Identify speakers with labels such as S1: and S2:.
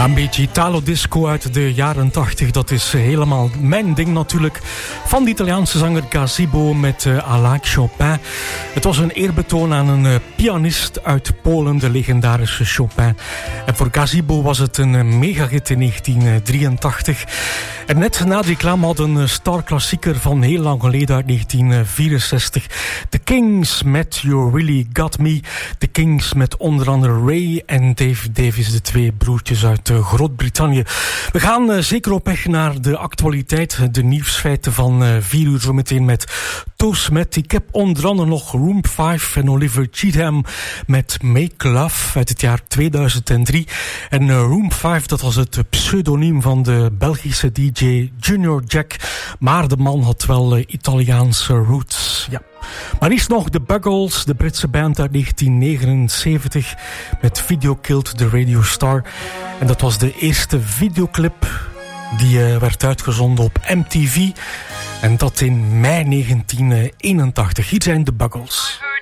S1: Ja, een beetje Italo-disco uit de jaren 80. Dat is helemaal mijn ding natuurlijk. Van de Italiaanse zanger Gazebo met à la Chopin. Het was een eerbetoon aan een pianist uit Polen, de legendarische Chopin. En voor Gazebo was het een megahit in 1983. En net na de reclame had een starklassieker van heel lang geleden uit 1964. The Kings met You Really Got Me. The Kings met onder andere Ray en Dave Davies, de twee broertjes uit Groot-Brittannië. We gaan zeker op weg naar de actualiteit, de nieuwsfeiten van 4 uur zometeen met Toast Met. Ik heb onder andere nog Room 5 en Oliver Cheatham met Make Love uit het jaar 2003. En Room 5, dat was het pseudoniem van de Belgische DJ Junior Jack. Maar de man had wel Italiaanse roots. Ja. Maar eerst nog de Buggles, de Britse band uit 1979 met Video Killed the Radio Star. En dat was de eerste videoclip die werd uitgezonden op MTV. En dat in mei 1981. Hier zijn de Buggles.